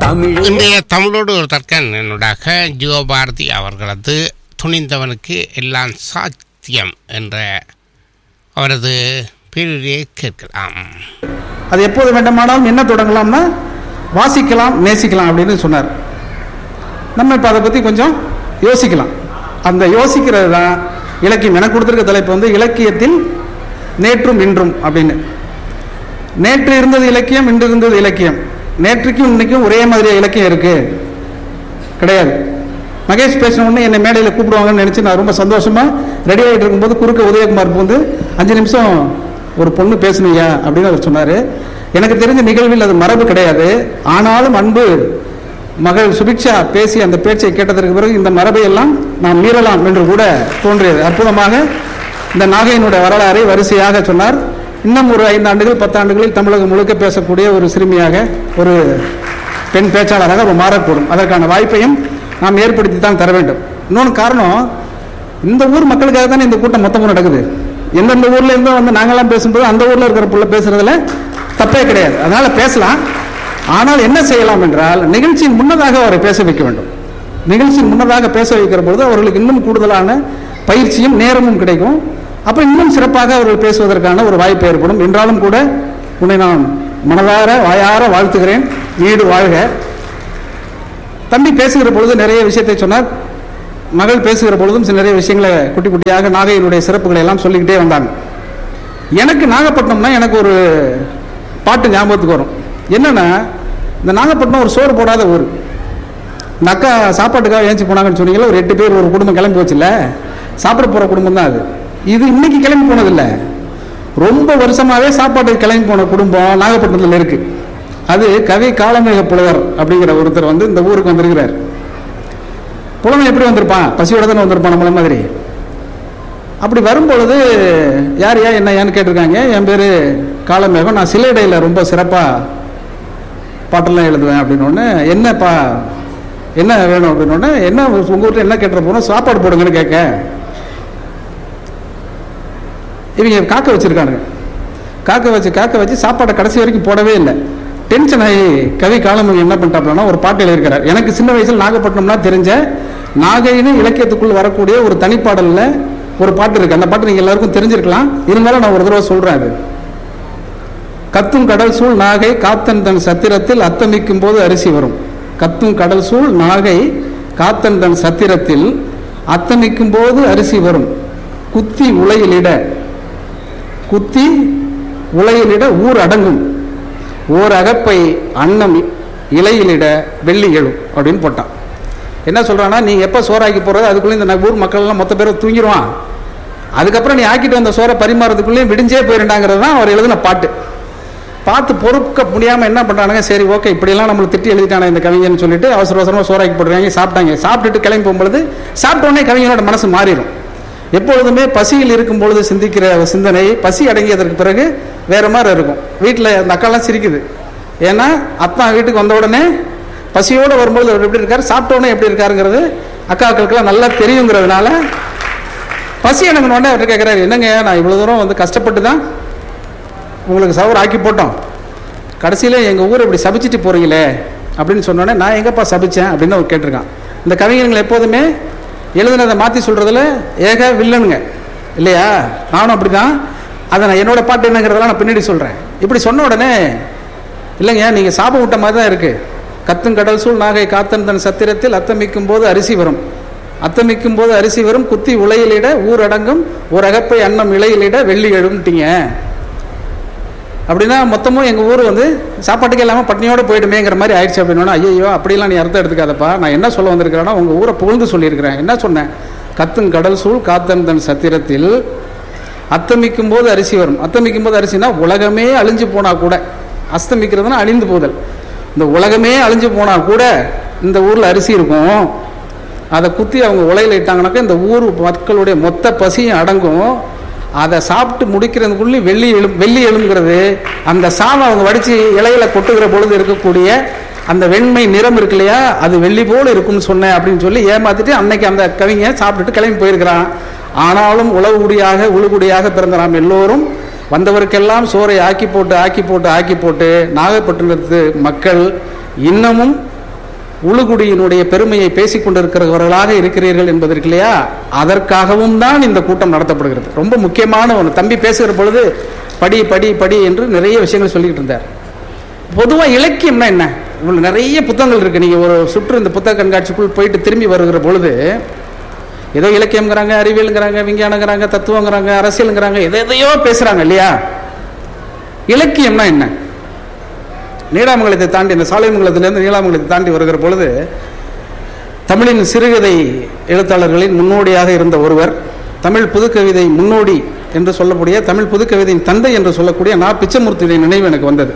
இன்றைய தமிழோடு ஒரு தற்கன் என்னுடாக ஜியோபாரதி அவர்களது துணிந்தவனுக்கு எல்லாம் சாத்தியம் என்ற அவரது பேரிலே கேட்கலாம். அது எப்போது வேண்டுமானாலும் என்ன தொடங்கலாம்னா வாசிக்கலாம் நேசிக்கலாம் அப்படின்னு சொன்னார். நம்ம இப்போ அதை பற்றி கொஞ்சம் யோசிக்கலாம். அந்த யோசிக்கிறது தான் இலக்கியம். எனக்கு கொடுத்துருக்க தலைப்பு வந்து இலக்கியத்தில் நேற்றும் இன்றும் அப்படின்னு. நேற்று இருந்தது இலக்கியம், இன்று இருந்தது இலக்கியம். நேற்றுக்கும் இன்னைக்கும் ஒரே மாதிரியாக இலக்கியம் இருக்கு கிடையாது. மகேஷ் பேசின உடனே என்னை மேடையில் கூப்பிடுவாங்கன்னு நினச்சி நான் ரொம்ப சந்தோஷமாக ரெடி ஆகிட்டு இருக்கும்போது குறுக்க உதயகுமார் வந்து 5 நிமிஷம் ஒரு பொண்ணு பேசணுயா அப்படின்னு அவர் சொன்னார். எனக்கு தெரிஞ்ச நிகழ்வில் அது மரபு கிடையாது. ஆனாலும் அன்பு மகள் சுபிக்ஷா பேசி அந்த பேச்சை கேட்டதற்கு பிறகு இந்த மரபை எல்லாம் நாம் மீறலாம் என்று கூட தோன்றியது. அற்புதமாக இந்த நாகையினுடைய வரலாறை வரிசையாக சொன்னார். இன்னும் ஒரு 5 ஆண்டுகள் 10 ஆண்டுகளில் தமிழகம் முழுக்க பேசக்கூடிய ஒரு சிறுமியாக, ஒரு பெண் பேச்சாளராக அவர் மாறக்கூடும். அதற்கான வாய்ப்பையும் நாம் ஏற்படுத்தி தான் தர வேண்டும். இன்னொன்று காரணம், இந்த ஊர் மக்களுக்காக தானே இந்த கூட்டம் மொத்தமும் நடக்குது. எந்தெந்த ஊர்ல இருந்தோ வந்து நாங்களாம் பேசும்போது அந்த ஊர்ல இருக்கிற புள்ள பேசுறதுல தப்பே கிடையாது. அதனால பேசலாம். ஆனால் என்ன செய்யலாம் என்றால், நிகழ்ச்சியின் முன்னதாக அவரை பேச வைக்க வேண்டும். நிகழ்ச்சியின் முன்னதாக பேச வைக்கிற பொழுது அவர்களுக்கு இன்னும் கூடுதலான பயிற்சியும் நேரமும் கிடைக்கும். அப்போ இன்னும் சிறப்பாக அவர்கள் பேசுவதற்கான ஒரு வாய்ப்பு ஏற்படும். என்றாலும் கூட உன்னை நான் மனதார வாயார வாழ்த்துகிறேன். நீடு வாழ்க. தம்பி பேசுகிற பொழுது நிறைய விஷயத்தை சொன்னார். மகள் பேசுகிற பொழுதும் நிறைய விஷயங்களை குட்டி குட்டியாக நாகையினுடைய சிறப்புகளை எல்லாம் சொல்லிக்கிட்டே வந்தாங்க. எனக்கு நாகப்பட்டினம்னா எனக்கு ஒரு பாட்டு ஞாபகத்துக்கு வரும். என்னன்னா, இந்த நாகப்பட்டினம் ஒரு சோறு போடாத ஊர். இந்த அக்கா சாப்பாட்டுக்காக ஏஞ்சி போனாங்கன்னு சொன்னீங்களா, ஒரு 8 பேர் ஒரு குடும்பம் கிளம்பி போச்சுல்ல, சாப்பிட போகிற குடும்பம் தான் அது. இது இன்னைக்கு கிளம்பி போனதில்லை, ரொம்ப வருஷமாகவே சாப்பாட்டுக்கு கிளம்பி போன குடும்பம் நாகப்பட்டினத்தில் இருக்கு. அது கவி காலமேக புலவர் அப்படிங்கிற ஒருத்தர் வந்து இந்த ஊருக்கு வந்திருக்கிறார். புலவன் எப்படி வந்திருப்பான்? பசியோட தானே வந்திருப்பான் நம்மள மாதிரி. அப்படி வரும்பொழுது யார் என்னன்னு கேட்டிருக்காங்க. என் பேர் காலமேகம், நான் சிலைடையில் ரொம்ப சிறப்பாக பாட்டெல்லாம் எழுதுவேன் அப்படின்னு. என்னப்பா என்ன வேணும் அப்படின்னு. என்ன உங்கள் வீட்டில் என்ன கேட்டுற போனோம், சாப்பாடு போடுங்கன்னு கேட்க. இவங்க காக்க வச்சுருக்கானுங்க. காக்க வச்சு சாப்பாடை கடைசி வரைக்கும் போடவே இல்லை. டென்ஷன் ஆகி கவி காலமேகம் என்ன பண்ணிட்டாப்லன்னா ஒரு பாட்டு எழுதியிருக்கிறார். எனக்கு சின்ன வயசில் நாகப்பட்டினம்னா தெரிஞ்ச நாகைன்னு இலக்கியத்துக்குள் வரக்கூடிய ஒரு தனிப்பாடலில் ஒரு பாட்டு இருக்கு. அந்த பாட்டு நீங்கள் எல்லாருக்கும் தெரிஞ்சிருக்கலாம். இருந்தாலும் நான் ஒரு தடவை சொல்கிறேன். அது கத்தும் கடல் சூழ் நாகை காத்தன் தன் சத்திரத்தில் அத்தமிக்கும் போது அரிசி வரும். கத்தும் கடல் சூழ் நாகை காத்தன் தன் சத்திரத்தில் அத்தமிக்கும் போது அரிசி வரும். குத்தி உலையிலிட ஊர் அடங்கும். ஓர் அகப்பை அன்னம் இலையிலிட வெள்ளி எழும் அப்படின்னு போட்டான். என்ன சொல்றான்னா, நீ எப்போ சோறாக்கி போறது அதுக்குள்ளே இந்த ஊர் மக்கள் எல்லாம் மொத்த பேரை தூங்கிடுவான். அதுக்கப்புறம் நீ ஆக்கிட்டு வந்த சோறை பரிமாறதுக்குள்ளேயும் விடிஞ்சே போயிருண்டாங்கிறது தான் அவர் எழுதின பாட்டு. பார்த்து பொறுக்க முடியாமல் என்ன பண்ணுறானுங்க, சரி ஓகே இப்படியெல்லாம் நம்மளை திட்டி எழுதிட்டானே இந்த கவிஞன்னு சொல்லிட்டு அவசர அவசரமாக சோறாக்கி போடுறாங்க. சாப்பிட்டுட்டு கிளம்பி போகும்பொழுது சாப்பிட்டோடனே கவிஞனோட மனசு மாறிடும். எப்பொழுதுமே பசியில் இருக்கும் பொழுது சிந்திக்கிற சிந்தனை பசி அடங்கியதற்கு பிறகு வேற மாதிரி இருக்கும். வீட்டில் அந்த அக்காலாம் சிரிக்குது. ஏன்னா அப்பா வீட்டுக்கு வந்த உடனே பசியோடு வரும்போது அவர் எப்படி இருக்காரு, சாப்பிட்டோன்னே எப்படி இருக்காருங்கிறது அக்காக்களுக்கெல்லாம் நல்லா தெரியுங்கிறதுனால பசி எனக்கு உடனே அவர் கேட்குறாரு, என்னங்க நான் இவ்வளோ தூரம் வந்து கஷ்டப்பட்டு தான் உங்களுக்கு சவர் ஆக்கி போட்டோம், கடைசியில் எங்கள் ஊரை இப்படி சபிச்சுட்டு போகிறீங்களே அப்படின்னு சொன்னோடனே நான் எங்கப்பா சபிச்சேன் அப்படின்னு அவர் கேட்டிருக்கான். இந்த கவிஞர்கள் எப்போதுமே எழுதுனதை மாற்றி சொல்கிறதுல ஏக வில்லனுங்க இல்லையா? நானும் அப்படி தான். அதை நான் என்னோட பாட்டு என்னங்கிறதெல்லாம் நான் பின்னாடி சொல்கிறேன். இப்படி சொன்ன உடனே இல்லைங்க நீங்கள் சாபம் விட்ட மாதிரி தான் இருக்குது. கத்தும் கடல் சூழ் நாகை காத்தன் தன் சத்திரத்தில் அத்தமிக்கும் போது அரிசி வரும். அத்தமிக்கும் போது அரிசி வரும். குத்தி உலையிலிட ஊர் அடங்கும். ஒரு அகப்பை அன்னம் இலையிலிட வெள்ளி எழும்ட்டீங்க. அப்படின்னா மொத்தமும் எங்கள் ஊர் வந்து சாப்பாட்டுக்கு இல்லாமல் பட்னியோடு போயிடுமேங்கிற மாதிரி ஆயிடுச்சு அப்படின்னா, ஐயோ அப்படிலாம் நீ அர்த்தம் எடுத்துக்காதப்பா, நான் என்ன சொல்ல வந்திருக்கிறேன்னா உங்கள் ஊரை புகழ்ந்து சொல்லியிருக்கிறேன். என்ன சொன்னேன்? கத்தும் கடல் சூழ் காத்தன் தன் சத்திரத்தில் அத்தமிக்கும் போது அரிசி வரும். அத்தமிக்கும் போது அரிசினா உலகமே அழிஞ்சு போனால் கூட, அஸ்தமிக்கிறதுனா அழிந்து போதல், இந்த உலகமே அழிஞ்சு போனால் கூட இந்த ஊரில் அரிசி இருக்கும். அதை குத்தி அவங்க உலையில் இட்டாங்கனாக்கா இந்த ஊர் மக்களுடைய மொத்த பசியும் அடங்கும். அதை சாப்பிட்டு முடிக்கிறதுக்குள்ளே வெள்ளி எழுங்கிறது. அந்த சாவை அவங்க வடித்து இலையில கொட்டுகிற பொழுது இருக்கக்கூடிய அந்த வெண்மை நிறம் இருக்கு இல்லையா, அது வெள்ளி போல் இருக்கும்னு சொன்னேன் அப்படின்னு சொல்லி ஏமாத்திட்டு அன்னைக்கு அந்த கவிஞ சாப்பிட்டுட்டு கிளம்பி போயிருக்கிறான். ஆனாலும் உழுகுடியாக பிறந்த நாம் எல்லோரும் வந்தவருக்கெல்லாம் சோறை ஆக்கி போட்டு நாகப்பட்டினத்து மக்கள் இன்னமும் உளுகுடியினுடைய பெருமையை பேசிக் கொண்டிருக்கிறவர்களாக இருக்கிறீர்கள் என்பதற்கு இல்லையா, அதற்காகவும் தான் இந்த கூட்டம் நடத்தப்படுகிறது. ரொம்ப முக்கியமான ஒன்று. தம்பி பேசுகிற பொழுது படி படி படி என்று நிறைய விஷயங்கள் சொல்லிக்கிட்டு இருந்தார். பொதுவாக இலக்கியம்னா என்ன? இவ்வளோ நிறைய புத்தகங்கள் இருக்குது. நீங்கள் ஒரு சுற்று இந்த புத்தக கண்காட்சிக்குள் போயிட்டு திரும்பி வருகிற பொழுது ஏதோ இலக்கியங்கிறாங்க, அறிவியலுங்கிறாங்க, விஞ்ஞானங்கிறாங்க, தத்துவங்கிறாங்க, அரசியலுங்கிறாங்க, எதையோ பேசுகிறாங்க இல்லையா. இலக்கியம்னா என்ன? நீடாமங்கலத்தை தாண்டி, இந்த சாலைமங்கலத்திலேருந்து நீடாமங்கலத்தை தாண்டி வருகிற பொழுது தமிழின் சிறுகதை எழுத்தாளர்களின் முன்னோடியாக இருந்த ஒருவர், தமிழ் புதுக்கவிதை முன்னோடி என்று சொல்லக்கூடிய, தமிழ் புதுக்கவிதையின் தந்தை என்று சொல்லக்கூடிய பிச்சமூர்த்தியுடைய நினைவு எனக்கு வந்தது.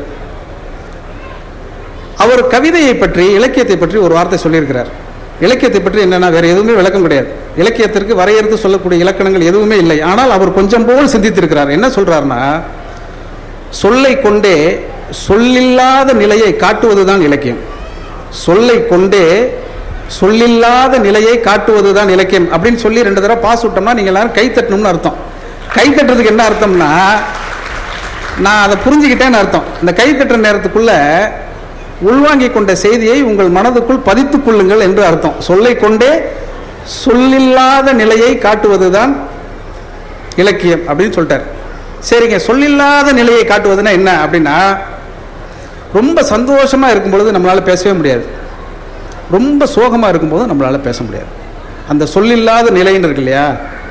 அவர் கவிதையை பற்றி, இலக்கியத்தை பற்றி ஒரு வார்த்தை சொல்லியிருக்கிறார். இலக்கியத்தை பற்றி என்னன்னா, வேற எதுவுமே விளக்கம் கிடையாது. இலக்கியத்திற்கு வரையறுத்து சொல்லக்கூடிய இலக்கணங்கள் எதுவுமே இல்லை. ஆனால் அவர் கொஞ்சம் போல் சிந்தித்திருக்கிறார். என்ன சொல்றாருன்னா, சொல்லை கொண்டே சொல்லில்லாத நிலையை காட்டுவதுதான் இலக்கியம். சொல்லை கொண்டே சொல்லில்லாத நிலையை காட்டுவதுதான் இலக்கியம் அப்படின்னு சொல்லி 2 தடவை பாஸ் விட்டோம்னா நீங்க எல்லாரும் கை தட்டணும்னு அர்த்தம். கை தட்டுறதுக்கு என்ன அர்த்தம்னா, நான் அதை புரிஞ்சுக்கிட்டேன்னு அர்த்தம். இந்த கை தட்டுற நேரத்துக்குள்ள உள்வாங்கிக் கொண்ட செய்தியை உங்கள் மனதுக்குள் பதித்துக் கொள்ளுங்கள் என்று அர்த்தம். சொல்லை கொண்டே சொல்லில்லாத நிலையை காட்டுவதுதான் இலக்கியம் அப்படின்னு சொல்லிட்டார். சரிங்க, சொல்லில்லாத நிலையை காட்டுவதுன்னா என்ன அப்படின்னா, ரொம்ப சந்தோஷமா இருக்கும் பொழுது நம்மளால பேசவே முடியாது, ரொம்ப சோகமா இருக்கும்போது நம்மளால பேச முடியாது. அந்த சொல்லில்லாத நிலைன்னு இருக்கு இல்லையா,